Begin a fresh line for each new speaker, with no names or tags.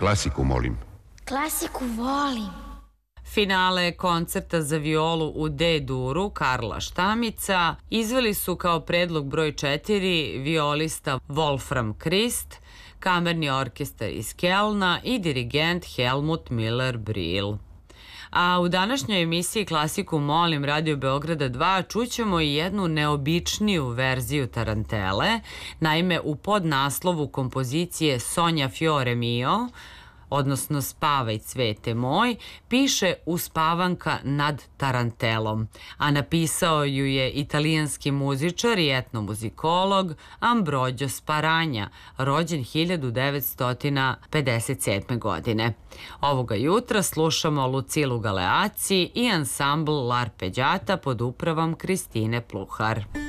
Klasiku, molim.
Klasiku volim.
Finale koncerta za violu u D-duru Karla Štamica izveli su kao predlog broj 4 violista Wolfram Christ, kamerni orkestar iz Kelna i dirigent Helmut Müller-Brill. A u današnjoj emisiji Klasiku molim Radio Beograda 2 čućemo i jednu neobičniju verziju tarantele. Naime, u podnaslovu kompozicije Sonja Fiore mio, odnosno Spavaj cvete moj, piše Uspavanka nad tarantelom, a napisao ju je italijanski muzičar i etnomuzikolog Ambrogio Sparagna, rođen 1957. godine. Ovoga jutra slušamo Lucilu Galeaci i ansambl L'Arpeggiata pod upravom Kristine Pluhar.